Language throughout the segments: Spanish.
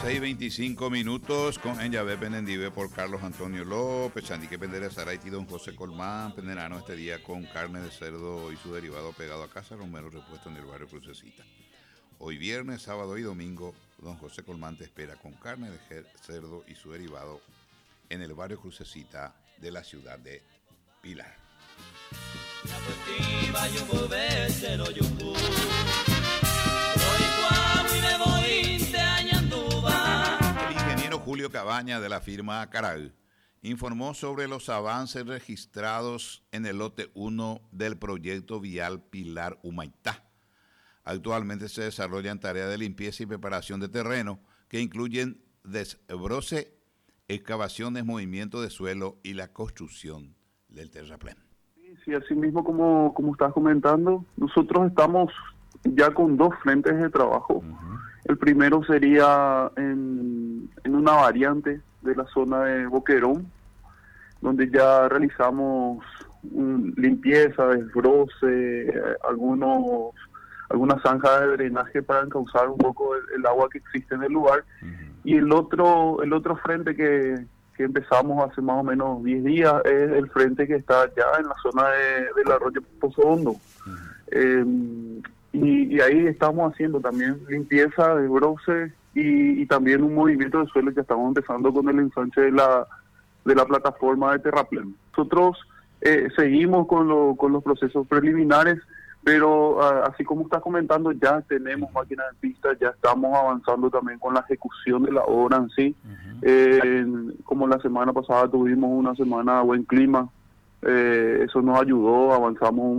6:25 con Enyavé Penendive por Carlos Antonio López, Chandique Pendere Saraiti, don José Colmán, Penderano este día con carne de cerdo y su derivado pegado a casa, Romero repuesto en el barrio Crucecita. Hoy viernes, sábado y domingo, don José Colmán te espera con carne de cerdo y su derivado en el barrio Crucecita de la ciudad de Pilar. El ingeniero Julio Cabaña de la firma Caral informó sobre los avances registrados en el lote 1 del proyecto vial Pilar Humaitá. Actualmente se desarrollan tareas de limpieza y preparación de terreno que incluyen desbroce, excavaciones, movimiento de suelo y la construcción del terraplén. Sí, así mismo como estás comentando, nosotros estamos ya con dos frentes de trabajo. Uh-huh. El primero sería en una variante de la zona de Boquerón, donde ya realizamos limpieza, desbroce, algunas zanjas de drenaje para encauzar un poco el agua que existe en el lugar. Uh-huh. Y el otro frente que empezamos hace más o menos 10 días es el frente que está ya en la zona del arroyo Pozo Hondo. Uh-huh. Y ahí estamos haciendo también limpieza, desbroce y también un movimiento de suelo que estamos empezando con el ensanche de la plataforma de terraplén. Nosotros seguimos con los procesos preliminares, pero así como estás comentando, ya tenemos máquinas en pista, ya estamos avanzando también con la ejecución de la obra en sí. Uh-huh. Como la semana pasada tuvimos una semana de buen clima, eso nos ayudó, avanzamos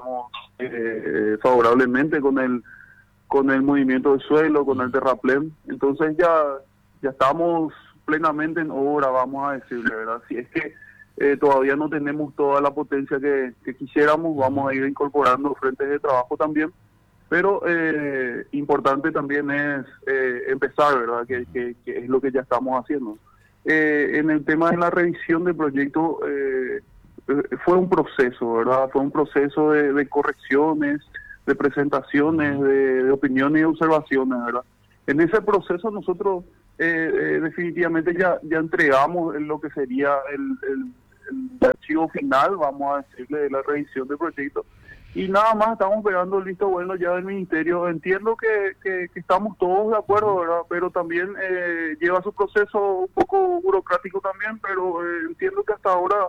favorablemente con el movimiento del suelo, con el terraplén. Entonces ya estamos plenamente en obra, vamos a decirle, ¿verdad? Si es que todavía no tenemos toda la potencia que quisiéramos, vamos a ir incorporando frentes de trabajo también, pero importante también es empezar, ¿verdad? Que es lo que ya estamos haciendo. En el tema de la revisión del proyecto, fue un proceso, ¿verdad? Fue un proceso de correcciones, de presentaciones, de opiniones y observaciones, ¿verdad? En ese proceso nosotros definitivamente ya entregamos lo que sería el archivo final, vamos a decirle, de la revisión del proyecto. Y nada más estamos pegando el visto bueno ya del ministerio. Entiendo que estamos todos de acuerdo, ¿verdad? Pero también lleva su proceso un poco burocrático también, pero entiendo que hasta ahora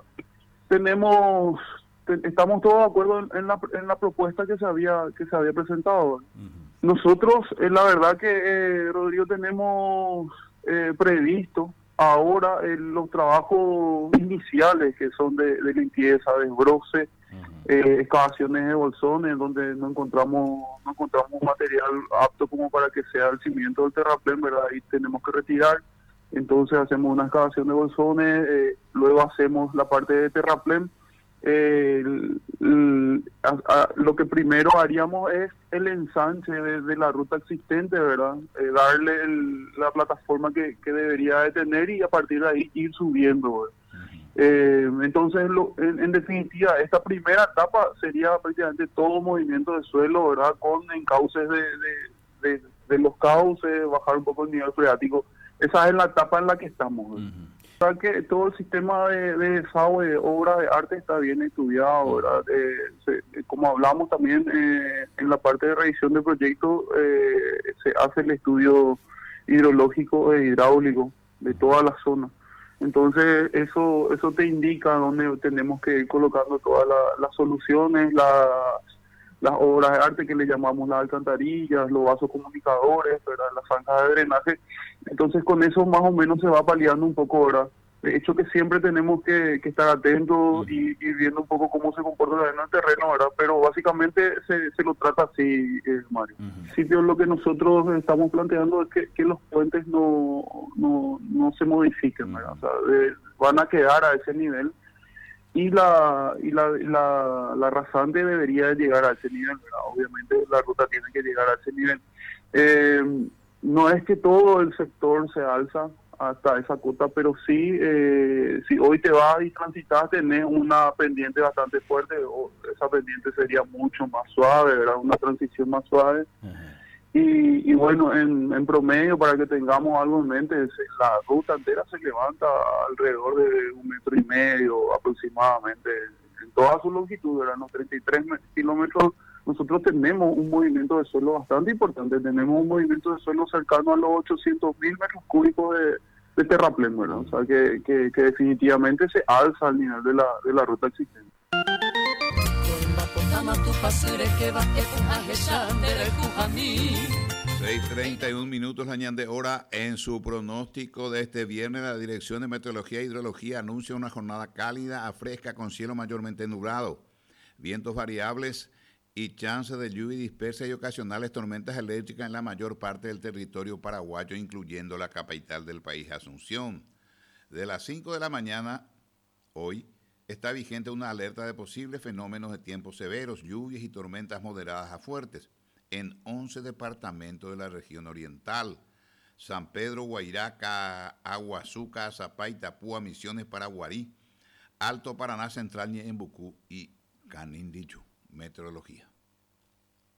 estamos todos de acuerdo en la propuesta que se había presentado. Uh-huh. Nosotros, la verdad que, Rodrigo, tenemos previsto ahora los trabajos iniciales que son de limpieza, desbroce, uh-huh. Excavaciones de bolsones donde no encontramos material apto como para que sea el cimiento del terraplén, ¿verdad? Ahí tenemos que retirar. Entonces hacemos una excavación de bolsones, luego hacemos la parte de terraplén. Lo que primero haríamos es el ensanche de la ruta existente, ¿verdad? Darle la plataforma que debería de tener y a partir de ahí ir subiendo, ¿verdad? Entonces, en definitiva, esta primera etapa sería prácticamente todo movimiento de suelo, ¿verdad? Con encauces de los cauces, bajar un poco el nivel freático. Esa es la etapa en la que estamos. Uh-huh. O sea que todo el sistema de desagüe, de obra de arte está bien estudiado, ¿verdad? Como hablamos también en la parte de revisión del proyecto, se hace el estudio hidrológico e hidráulico de toda la zona. Entonces eso te indica dónde tenemos que ir colocando todas las soluciones, las obras de arte que le llamamos las alcantarillas, los vasos comunicadores, ¿verdad? Las zanjas de drenaje. Entonces con eso más o menos se va paliando un poco, ¿verdad? De hecho que siempre tenemos que estar atentos y viendo un poco cómo se comporta en el terreno, ¿verdad? Pero básicamente se lo trata así, Mario. Uh-huh. Sí, lo que nosotros estamos planteando es que los puentes no se modifiquen, ¿verdad? O sea, van a quedar a ese nivel. Y la rasante debería llegar a ese nivel, ¿verdad? Obviamente la ruta tiene que llegar a ese nivel. No es que todo el sector se alza hasta esa cota, pero sí, si hoy te vas y transitas, tenés una pendiente bastante fuerte, esa pendiente sería mucho más suave, ¿verdad? Una transición más suave. Uh-huh. Y bueno, en promedio, para que tengamos algo en mente, la ruta entera se levanta alrededor de 1,5 metros aproximadamente, en toda su longitud, ¿verdad? Los 33 kilómetros, nosotros tenemos un movimiento de suelo bastante importante, tenemos un movimiento de suelo cercano a los 800.000 metros cúbicos de terraplén, ¿verdad? O sea, que definitivamente se alza al nivel de la ruta existente. 6:31 minutos la ñande hora. En su pronóstico de este viernes, la Dirección de Meteorología e Hidrología anuncia una jornada cálida a fresca con cielo mayormente nublado, vientos variables y chance de lluvia dispersa y ocasionales tormentas eléctricas en la mayor parte del territorio paraguayo, incluyendo la capital del país, Asunción. De las 5 de la mañana, hoy, está vigente una alerta de posibles fenómenos de tiempos severos, lluvias y tormentas moderadas a fuertes en 11 departamentos de la región oriental: San Pedro, Guairaca, Aguazuca, Zapá, Itapúa, Misiones, Paraguarí, Alto Paraná Central, Ñeembucú y Canindeyú. Meteorología.